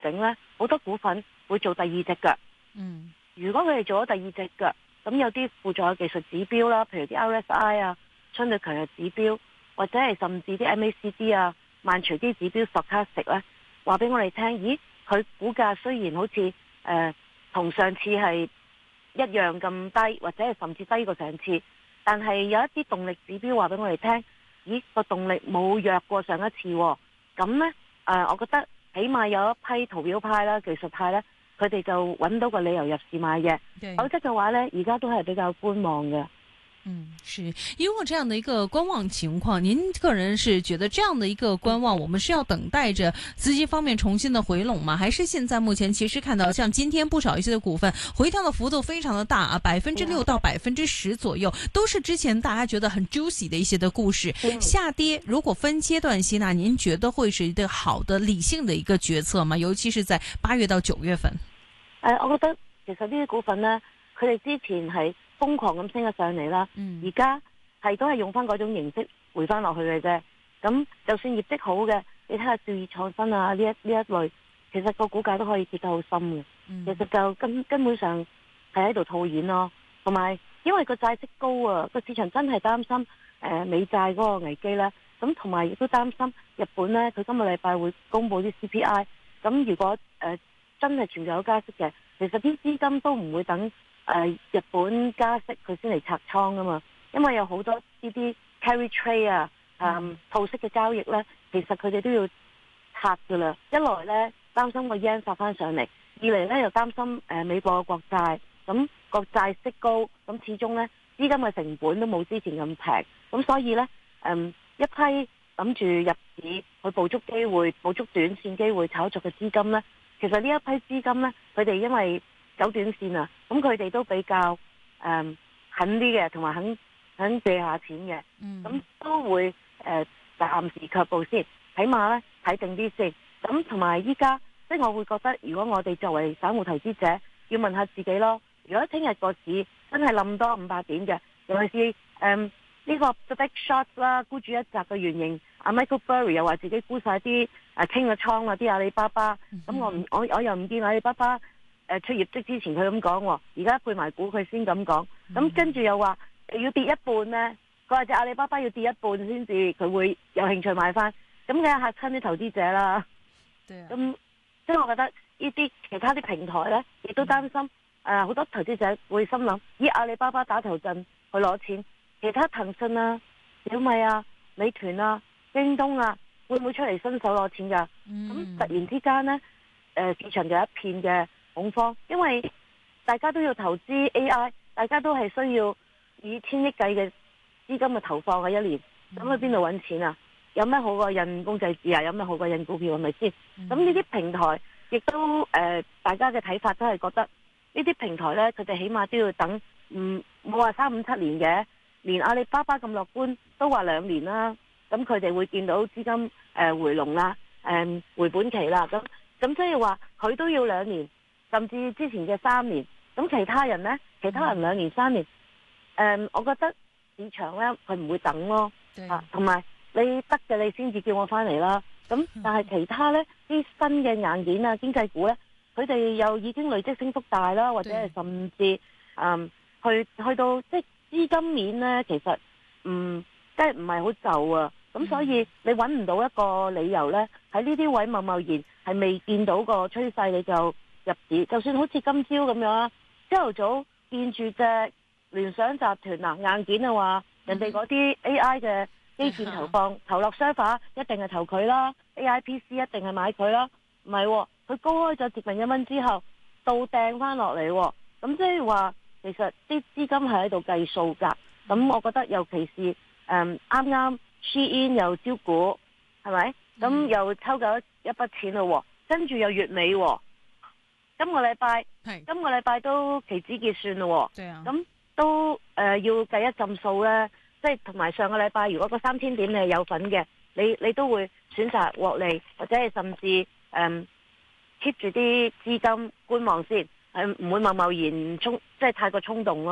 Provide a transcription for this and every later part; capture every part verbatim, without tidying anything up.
整呢，好多股份會做第二隻腳。 嗯， 如果佢哋做咗第二隻腳，咁有啲輔助嘅技術指標啦，譬如啲 R S I 啊、相對強弱指標，或者係甚至啲 M A C D 啊、慢隨機指標 stochastic 呢，話俾我哋聽，咦，佢股價雖然好似誒同上次係一樣咁低，或者係甚至低過上次，但係有一啲動力指標話俾我哋聽，咦，個動力冇弱過上一次喎。咁呢，誒、呃，我覺得起碼有一批圖表派啦、技術派呢，佢哋就揾到個理由入市買嘅。否則嘅話呢，而家都係比較觀望嘅。 嗯，是因為這樣的一個觀望情況，您個人是覺得這樣的一個觀望，我們是要等待着資金方面重新的回籠嗎？還是現在目前其實看到像今天不少一些的股份回調的幅度非常的大啊，百分之六到百分之十左右，都是之前大家覺得很 juicy 的一些的故事。下跌如果分階段吸納，您覺得會是一個好的理性的一個決策嗎？尤其是在八月到九月份。 誒、呃，我覺得其實呢啲股份呢，佢哋之前係瘋狂咁升咗上嚟啦，而家係都係用翻嗰種形式回翻落去嘅啫。咁就算業績好嘅，你睇下兆易創新啊呢一呢一類，其實個股價都可以跌得好深嘅。嗯、其實就根根本上係喺度套現咯，同埋因為個債息高啊，個市場真係擔心誒、呃、美債嗰個危機啦。咁同埋亦都擔心日本呢，佢今個禮拜會公布啲 C P I。咁如果誒、呃、真係全球有加息嘅，其實啲資金都唔會等誒、呃、日本加息佢先嚟拆倉噶嘛，因為有好多呢啲 carry trade 啊、誒套息嘅交易呢，其實佢哋都要拆噶啦。一來呢，擔心個 yen 殺翻上嚟，二嚟呢，又擔心誒、呃、美國嘅國債，咁國債息高，咁始終呢，資金嘅成本都冇之前咁平，咁所以呢，誒、呃、一批諗住入市去捕捉機會、捕捉短線機會炒作嘅資金呢，其實呢一批資金呢，佢哋因為走短線啊，咁佢哋都比較誒、嗯、狠啲嘅，同埋肯肯借下錢嘅，咁、嗯、都會誒暫、呃、時卻步先，起碼咧睇定啲先。咁同埋依家，即係我會覺得，如果我哋作為散戶投資者，要問下自己咯。如果聽日個市真係冧多五百點嘅，尤其是誒呢、嗯這個 The Big Short 啦，沽住一擲嘅原型，阿 Michael Burry 又話自己沽晒啲誒清咗倉啊，啲阿里巴巴，咁、嗯、我唔我我又唔見阿里巴巴。誒出業績之前佢咁講，而家配埋股佢先咁講，咁、嗯、跟住又話要跌一半呢，佢話隻阿里巴巴要跌一半先至佢會有興趣買翻，咁梗係嚇親啲投資者啦。咁即係我覺得呢啲其他啲平台呢，亦都擔心誒好、嗯呃、多投資者會心諗，以阿里巴巴打頭陣去攞錢，其他騰訊啊、小米啊、美團啊、京東啊，會唔會出嚟伸手攞錢㗎？咁、嗯、突然之間呢，誒、呃、市場就一片嘅恐慌，因為大家都要投資 A I， 大家都係需要以千億計嘅資金嘅投放嘅一年，咁去邊度揾錢啊？有咩好過印公仔紙啊？有咩好過印股票係咪先？咁呢啲平台亦都誒、呃，大家嘅睇法都係覺得呢啲平台呢，佢哋起碼都要等，唔冇話三五七年嘅，連阿里巴巴咁樂觀都話兩年啦。咁佢哋會見到資金誒、呃、回籠啦，誒、呃、回本期啦，咁咁即係話佢都要兩年。甚至之前嘅三年，咁其他人呢？其他人兩年、三年，誒、嗯，我覺得市場呢，佢唔會等咯，啊，同埋你得嘅你先至叫我翻嚟啦。咁但係其他呢啲新嘅硬件啊、經濟股呢，佢哋又已經累積升幅大啦，或者係甚至誒、嗯、去去到即係資金面呢，其實唔即係唔係好就啊。咁所以你揾唔到一個理由呢，喺呢啲位貿貿然係未見到個趨勢你就入市，就算好似今朝咁樣啊，朝頭早見住隻聯想集團嗱硬件啊話，人哋嗰啲 A I 嘅基建投放投落 server 一定係投佢啦 ，A I P C 一定係買佢啦，唔係喎，佢高開咗接近一蚊之後，倒掟翻落嚟，咁即係話其實啲資金係喺度計數㗎，咁我覺得尤其是誒啱啱 Shein 又招股，係咪？咁又抽夠一筆錢咯，跟住又月尾喎。今個禮拜，今個禮拜都期指結算咯，咁都誒、呃、要計一陣數咧，即係同埋上個禮拜，如果個三千點你係有份嘅，你你都會選擇獲利，或者係甚至誒 keep 住啲資金觀望先，係唔會貿貿然衝，即係太過衝動咯。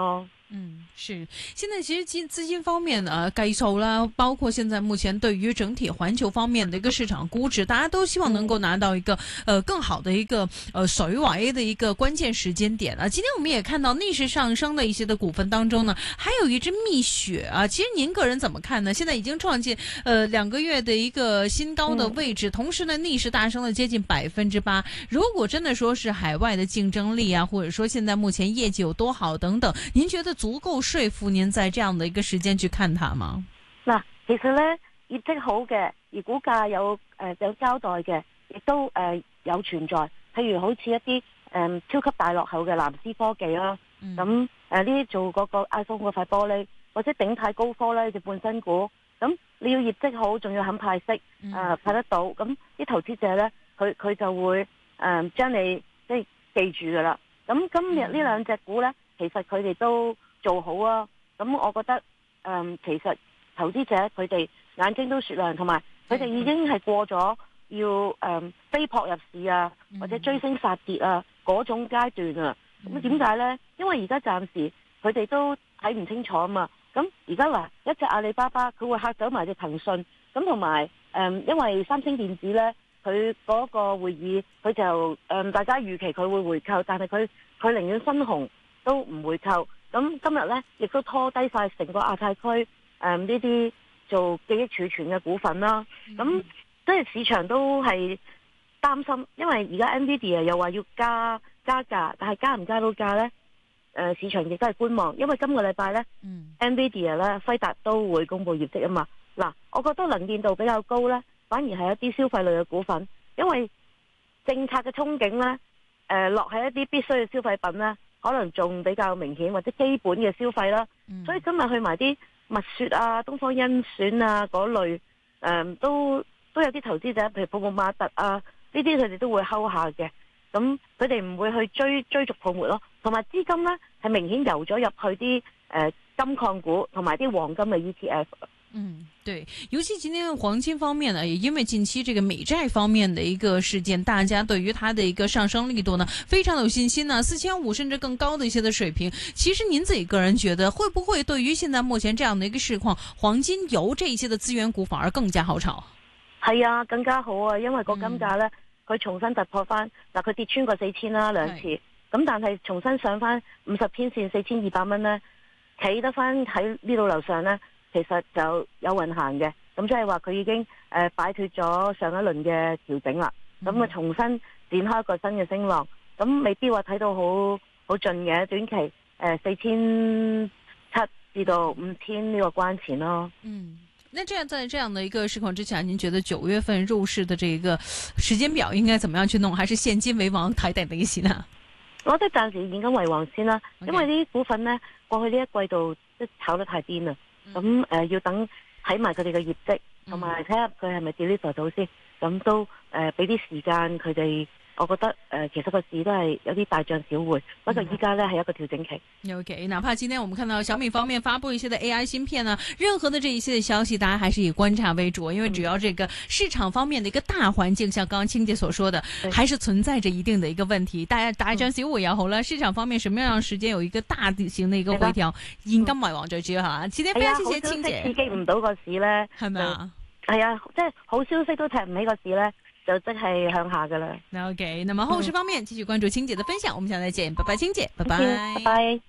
嗯，是。現在其實資資金方面啊，計數啦，包括現在目前對於整體環球方面的一個市場估值，大家都希望能夠拿到一個，呃，更好的一個，呃，水位的一個關鍵時間點啊。今天我們也看到逆勢上升的一些的股份當中呢，還有一隻蜜雪啊。其實您個人怎麼看呢？現在已經創建，呃，兩個月的一個新高的位置，同時呢，逆勢大升了接近百分之八。如果真的說是海外的競爭力啊，或者說現在目前業績有多好等等，您覺得足夠說服您在這樣的一個時間去看它嗎？ 嗱，其實呢，業績好嘅，而股價有誒、呃、有交代嘅，亦都誒、呃、有存在。譬如好似一啲誒、呃、超級大落後嘅藍思科技啦，咁誒呢啲做嗰個 iPhone 嗰塊玻璃，或者鼎泰高科呢隻半新股，咁你要業績好，仲要肯派息，誒、呃、派得到，咁啲投資者呢，佢佢就會誒、呃、將你即係記住噶啦。咁今日呢兩隻股呢，其實佢哋都做好啊，咁我覺得誒、嗯，其實投資者佢哋眼睛都雪亮，同埋佢哋已經係過咗要誒、嗯、飛撲入市啊，或者追升殺跌啊嗰種階段啊。咁點解呢？因為而家暫時佢哋都睇唔清楚啊嘛。咁而家嗱，一隻阿里巴巴佢會嚇走埋隻騰訊，咁同埋誒，因為三星電子呢，佢嗰個會議佢就誒、嗯、大家預期佢會回購，但係佢佢寧願分紅都唔回購。咁今日咧，亦都拖低晒成個亞太區誒呢啲做記憶儲存嘅股份啦。咁即係市場都係擔心，因為而家 Nvidia 又話要加加價，但係加唔加到價咧？誒、呃、市場亦都係觀望，因為今個禮拜咧、嗯、Nvidia 咧輝達都會公布業績啊嘛。嗱，我覺得能見度比較高咧，反而係一啲消費類嘅股份，因為政策嘅憧憬咧，誒、呃、落喺一啲必須嘅消費品咧。可能仲比較明顯，或者基本嘅消費啦、嗯，所以今日去埋啲蜜雪啊、東方甄選啊嗰類，誒、嗯、都都有啲投資者，譬如泡泡瑪特啊，呢啲佢哋都會睺下嘅，咁佢哋唔會去追追逐泡沫咯，同埋資金呢係明顯游咗入去啲誒、呃、金礦股同埋啲黃金嘅 E T F。 嗯，對，尤其今天黃金方面呢，也因為近期這個美債方面的一個事件，大家對於它的一個上升力度呢，非常有信心呢，四千五甚至更高的一些的水平。其實您自己個人覺得，會不會對於現在目前這樣的一個市況，黃金、油這一些的資源股反而更加好炒？係啊，更加好啊，因為個金價呢，佢、嗯、重新突破翻，嗱佢跌穿過四千啦兩次，咁但係重新上翻五十天線四千二百蚊呢，企得翻喺呢度樓上呢。其實就有運行嘅，咁即係話佢已經誒、呃、擺脫咗上一輪嘅調整啦，咁、嗯、啊重新展開一個新嘅升浪，咁未必話睇到好好盡嘅，短期誒四千七至到五千呢個關錢咯。嗯，那這樣在這樣的一個市況之下，您覺得九月份入市的這個時間表應該怎麼樣去弄？還是現金為王睇定啲先啊？ 我覺得暫時現金為王先啦，okay. 因為呢啲股份呢，過去呢一季度都炒得太癲啦。咁、嗯、誒、呃、要等睇埋佢哋嘅業績，同埋睇下佢係咪 deliver 到先，咁都誒俾啲時間佢哋。我覺得誒、呃，其實個市都係有啲大漲小回，不過依家呢係一個調整期。 OK， 哪怕今天我們看到小米方面發布一些的 A I 芯片呢，任何的這一些的消息，大家還是以觀察為主，因為主要這個市場方面的一個大環境，像剛剛青姐所說的，還是存在着一定的一個問題。大家大漲小回也好啦，市場方面什麼樣時間有一個大型的一個回調，現金為王最主要吓。今天非常謝謝青姐。 刺激唔到個市呢，係咪啊？係啊，即係好消息都踢唔起個市呢。就即係向下噶啦。 OK， 那麼後市方面繼續關注青姐的分享，我們下次再見，拜拜，青姐，拜拜， 拜拜。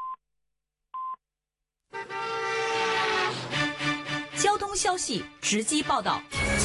交通消息直擊報道。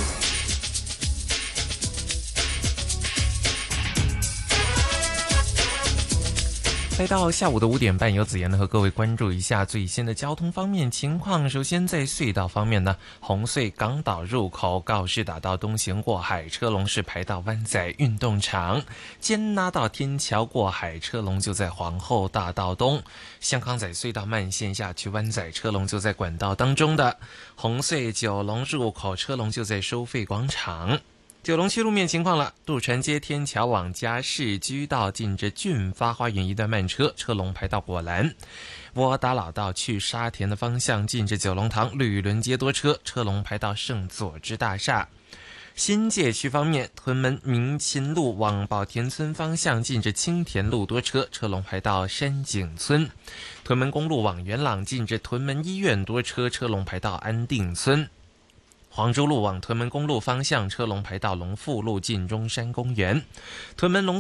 來到下午的五點半，由子妍呢和各位關注一下最新的交通方面情況。首先在隧道方面呢，紅隧港島入口告士打道東行過海車龍是排到灣仔運動場，堅拿道天橋過海車龍就在皇后大道東，香港仔隧道慢線下去灣仔車龍就在管道當中的，紅隧九龍入口車龍就在收費廣場。九龍區路面情況了，渡船街天橋往加士居道近着駿發花園一段慢車，車龍排到果欄。窩打老道去沙田的方向近着九龍塘綠倫街多車，車龍排到聖佐治大廈。 新界區方面，屯門明勤路往寶田村方向近至青田路多車，車龍排到山景村；屯門公路往元朗近至屯門醫院多車，車龍排到安定村；黃竹路往屯門公路方向，車龍排到龍富路近中山公園；屯門龍